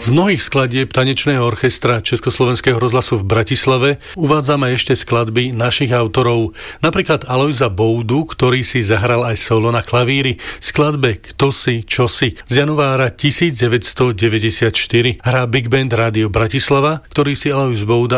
Z mnohých skladieb tanečného orchestra Československého rozhlasu v Bratislave uvádzame ešte skladby našich autorov, napríklad Alojza Boudu, ktorý si zahral aj solo na klavíri, skladbe Kto si, čo si z januára 1994. Hrá Big Band Rádio Bratislava, ktorý si Alojz Bouda